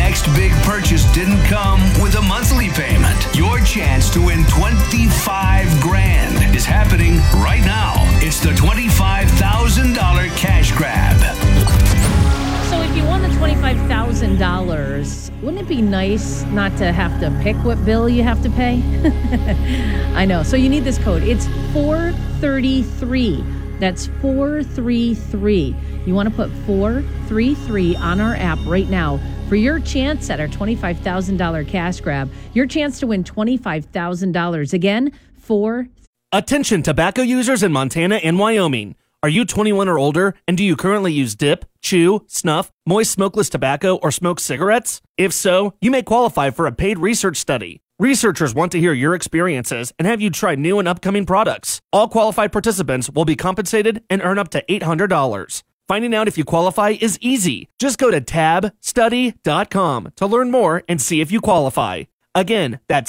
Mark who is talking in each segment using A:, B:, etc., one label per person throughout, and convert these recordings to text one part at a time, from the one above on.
A: next big purchase didn't come with a monthly payment. Your chance to win $25,000 is happening right now. It's the $25,000 cash grab.
B: So if you won the $25,000, wouldn't it be nice not to have to pick what bill you have to pay? I know. So you need this code. It's 433. That's 433. You want to put 433 on our app right now for your chance at our $25,000 cash grab. Your chance to win $25,000. Again,
C: Attention tobacco users in Montana and Wyoming. Are you 21 or older, and do you currently use dip, chew, snuff, moist smokeless tobacco, or smoke cigarettes? If so, you may qualify for a paid research study. Researchers want to hear your experiences and have you try new and upcoming products. All qualified participants will be compensated and earn up to $800. Finding out if you qualify is easy. Just go to tabstudy.com to learn more and see if you qualify. Again, that's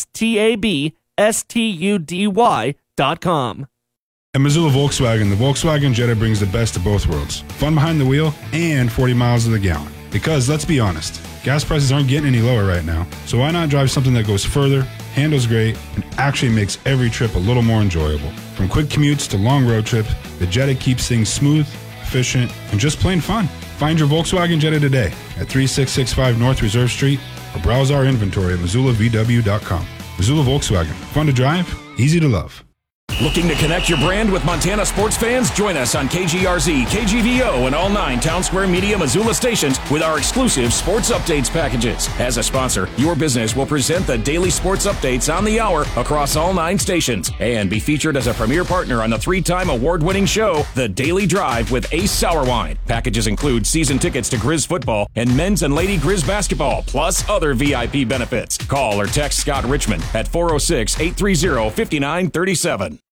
C: tabstudy.com.
D: At Missoula Volkswagen, the Volkswagen Jetta brings the best of both worlds. Fun behind the wheel and 40 miles to the gallon. Because, let's be honest, gas prices aren't getting any lower right now. So why not drive something that goes further, handles great, and actually makes every trip a little more enjoyable? From quick commutes to long road trips, the Jetta keeps things smooth, efficient, and just plain fun. Find your Volkswagen Jetta today at 3665 North Reserve Street or browse our inventory at MissoulaVW.com. Missoula Volkswagen. Fun to drive, easy to love.
E: Looking to connect your brand with Montana sports fans? Join us on KGRZ, KGVO, and all 9 Town Square Media Missoula stations with our exclusive sports updates packages. As a sponsor, your business will present the daily sports updates on the hour across all 9 stations and be featured as a premier partner on the 3-time award-winning show, The Daily Drive with Ace Sour Wine. Packages include season tickets to Grizz football and men's and lady Grizz basketball, plus other VIP benefits. Call or text Scott Richmond at 406-830-5937.